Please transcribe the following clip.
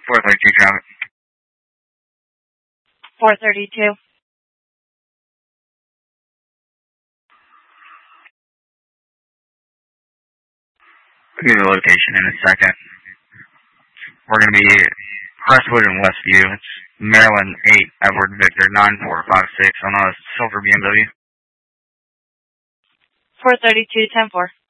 432 traffic. 432. I'll give you the location in a second. We're going to be Crestwood and Westview. It's Maryland 8, Edward Victor 9456 on a silver BMW. 432, 10-4.